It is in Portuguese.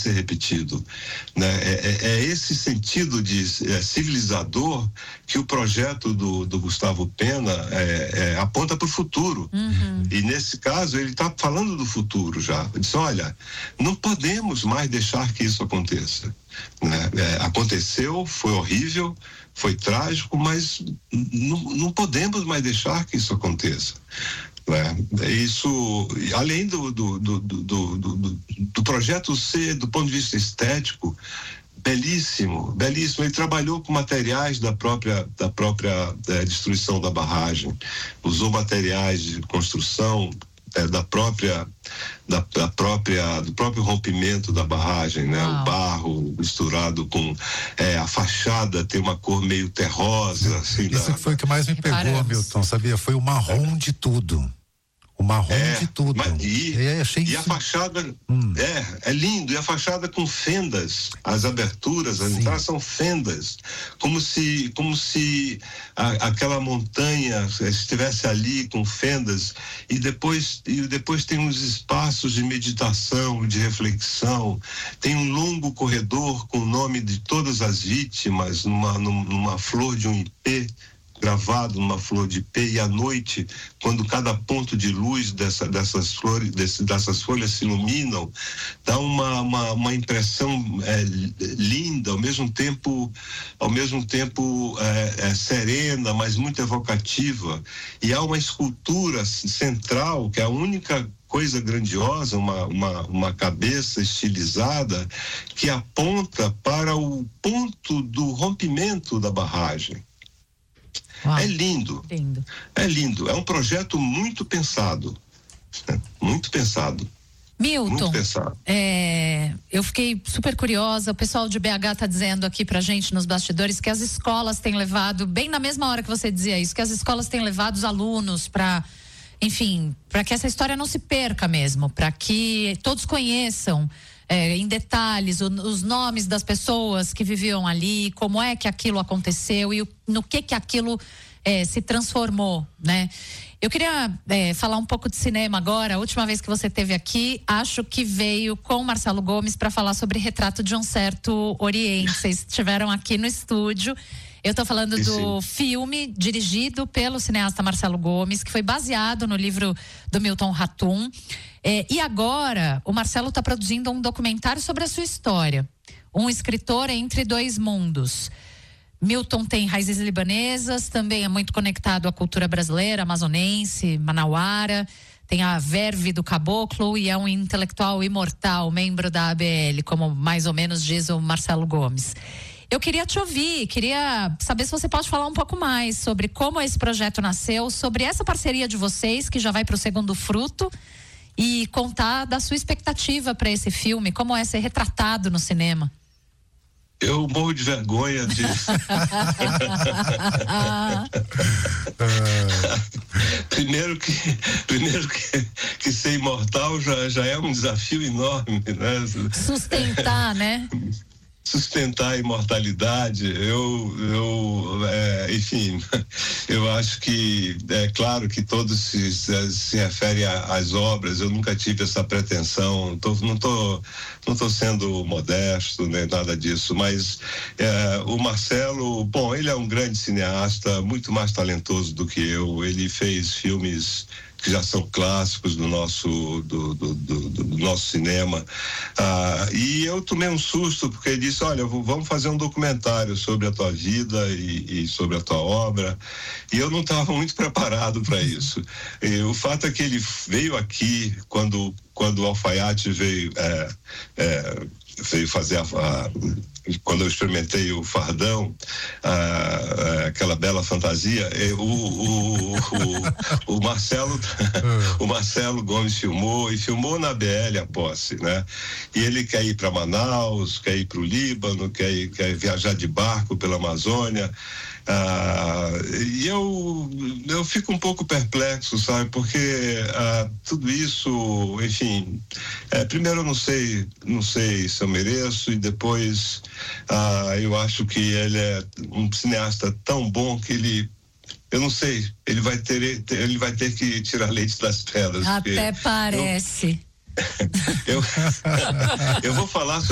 ser repetido, né? É esse sentido de civilizador que o projeto do Gustavo Pena aponta para o futuro. E nesse caso ele está falando do futuro já. Ele diz, olha, não podemos mais deixar que isso aconteça, né? Aconteceu, foi horrível, foi trágico, mas não podemos mais deixar que isso aconteça. Isso, além do projeto ser, do ponto de vista estético, belíssimo, belíssimo. Ele trabalhou com materiais da própria destruição da barragem, usou materiais de construção do próprio rompimento da barragem, né? O barro misturado com a fachada tem uma cor meio terrosa, assim. Isso foi o que mais me pegou, Milton, sabia? Foi o marrom de tudo. O marrom de tudo. A fachada é lindo, e a fachada com fendas, as aberturas, as entradas são fendas, como se aquela montanha estivesse ali com fendas, e depois tem uns espaços de meditação, de reflexão, tem um longo corredor com o nome de todas as vítimas numa flor de um ipê, gravado numa flor de ipê, e à noite, quando cada ponto de luz dessas flores, dessas folhas se iluminam, dá uma impressão linda, ao mesmo tempo serena, mas muito evocativa. E há uma escultura central, que é a única coisa grandiosa, uma cabeça estilizada que aponta para o ponto do rompimento da barragem. Uau. É lindo. É lindo. É um projeto muito pensado. Muito pensado. Milton, muito pensado. Eu fiquei super curiosa. O pessoal de BH está dizendo aqui pra gente nos bastidores que as escolas têm levado, bem na mesma hora que você dizia isso, que as escolas têm levado os alunos para, enfim, para que essa história não se perca mesmo, para que todos conheçam em detalhes os nomes das pessoas que viviam ali, como é que aquilo aconteceu e no que aquilo se transformou, né? Eu queria falar um pouco de cinema agora. A última vez que você esteve aqui, acho que veio com o Marcelo Gomes para falar sobre Retrato de um Certo Oriente. Vocês estiveram aqui no estúdio. Eu estou falando do filme dirigido pelo cineasta Marcelo Gomes, que foi baseado no livro do Milton Ratum. E agora, o Marcelo está produzindo um documentário sobre a sua história. Um escritor entre dois mundos. Milton tem raízes libanesas, também é muito conectado à cultura brasileira, amazonense, manauara. Tem a verve do caboclo e é um intelectual imortal, membro da ABL, como mais ou menos diz o Marcelo Gomes. Eu queria te ouvir, queria saber se você pode falar um pouco mais sobre como esse projeto nasceu, sobre essa parceria de vocês, que já vai para o segundo fruto, e contar da sua expectativa para esse filme, como é ser retratado no cinema. Eu morro de vergonha de... primeiro que ser imortal já é um desafio enorme, né? Sustentar, né? Sustentar a imortalidade, enfim, eu acho que é claro que todos se referem às obras. Eu nunca tive essa pretensão, não tô sendo modesto nem nada disso, mas o Marcelo, bom, ele é um grande cineasta, muito mais talentoso do que eu. Ele fez filmes que já são clássicos do nosso cinema, e eu tomei um susto porque ele disse, olha, vamos fazer um documentário sobre a tua vida e sobre a tua obra, e eu não estava muito preparado para isso. E o fato é que ele veio aqui quando o Alfaiate veio fazer quando eu experimentei o Fardão, aquela bela fantasia, o Marcelo Gomes filmou na BL a posse, né? E ele quer ir para Manaus, quer ir para o Líbano, quer viajar de barco pela Amazônia. E eu fico um pouco perplexo, sabe? Porque tudo isso, enfim, primeiro eu não sei se eu mereço, e depois eu acho que ele é um cineasta tão bom que eu não sei, ele vai ter que tirar leite das pedras. Até parece. Eu vou falar